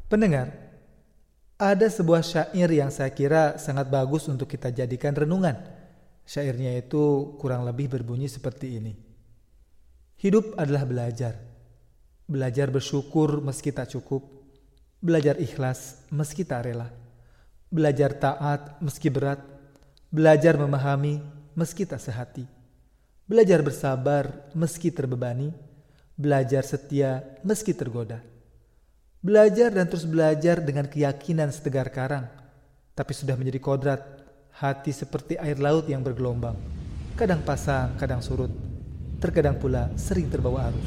Pendengar, ada sebuah syair yang saya kira sangat bagus untuk kita jadikan renungan. Syairnya itu kurang lebih berbunyi seperti ini. Hidup adalah belajar. Belajar bersyukur meski tak cukup. Belajar ikhlas meski tak rela. Belajar taat meski berat. Belajar memahami meski tak sehati. Belajar bersabar meski terbebani. Belajar setia meski tergoda. Belajar dan terus belajar dengan keyakinan setegar karang. Tapi sudah menjadi kodrat. Hati seperti air laut yang bergelombang. Kadang pasang, kadang surut. Terkadang pula sering terbawa arus.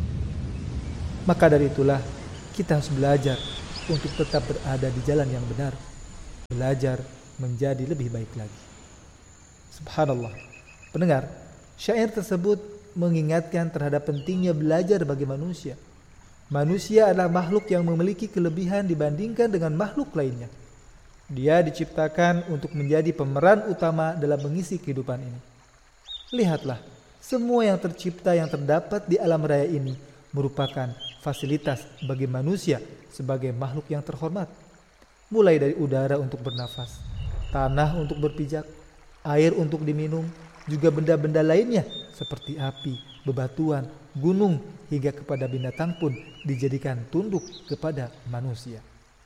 Maka dari itulah kita harus belajar untuk tetap berada di jalan yang benar. Belajar menjadi lebih baik lagi. Subhanallah. Pendengar, syair tersebut mengingatkan terhadap pentingnya belajar bagi manusia. Manusia adalah makhluk yang memiliki kelebihan dibandingkan dengan makhluk lainnya. Dia diciptakan untuk menjadi pemeran utama dalam mengisi kehidupan ini. Lihatlah, semua yang tercipta yang terdapat di alam raya ini merupakan fasilitas bagi manusia sebagai makhluk yang terhormat. Mulai dari udara untuk bernafas, tanah untuk berpijak, air untuk diminum, juga benda-benda lainnya seperti api, bebatuan, gunung, hingga kepada binatang pun dijadikan tunduk kepada manusia.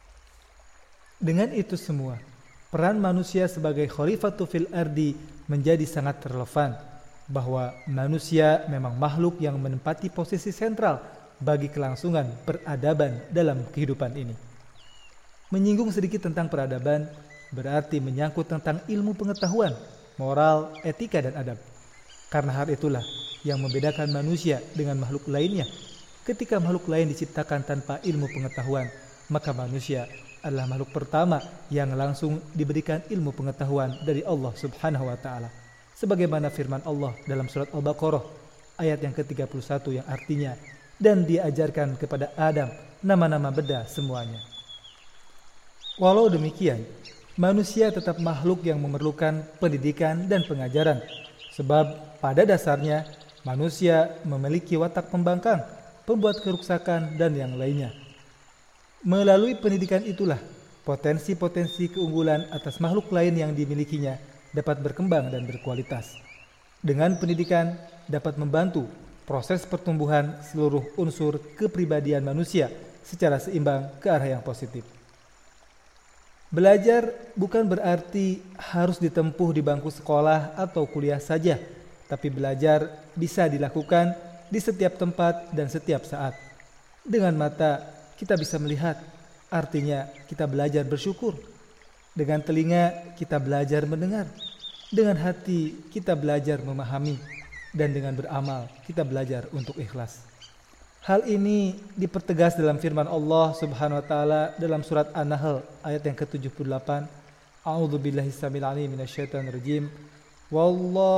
Dengan itu semua, peran manusia sebagai khalifatu fil ardi menjadi sangat relevan, bahwa manusia memang makhluk yang menempati posisi sentral bagi kelangsungan peradaban dalam kehidupan ini. Menyinggung sedikit tentang peradaban berarti menyangkut tentang ilmu pengetahuan, moral, etika, dan adab. Karena hal itulah yang membedakan manusia dengan makhluk lainnya. Ketika makhluk lain diciptakan tanpa ilmu pengetahuan, maka manusia adalah makhluk pertama yang langsung diberikan ilmu pengetahuan dari Allah Subhanahu wa taala. Sebagaimana firman Allah dalam surat Al-Baqarah ayat yang ke-31 yang artinya, dan diajarkan kepada Adam nama-nama benda semuanya. Walau demikian, manusia tetap makhluk yang memerlukan pendidikan dan pengajaran. Sebab pada dasarnya manusia memiliki watak pembangkang, pembuat keruksakan, dan yang lainnya. Melalui pendidikan itulah potensi-potensi keunggulan atas makhluk lain yang dimilikinya dapat berkembang dan berkualitas. Dengan pendidikan dapat membantu proses pertumbuhan seluruh unsur kepribadian manusia secara seimbang ke arah yang positif. Belajar bukan berarti harus ditempuh di bangku sekolah atau kuliah saja, tapi belajar bisa dilakukan di setiap tempat dan setiap saat. Dengan mata kita bisa melihat, artinya kita belajar bersyukur. Dengan telinga kita belajar mendengar. Dengan hati kita belajar memahami. Dan dengan beramal kita belajar untuk ikhlas. Hal ini dipertegas dalam firman Allah Subhanahu wa taala dalam surat An-Nahl ayat yang ke-78. A'udzubillahi samil alim minasyaitonir rajim. Wallahu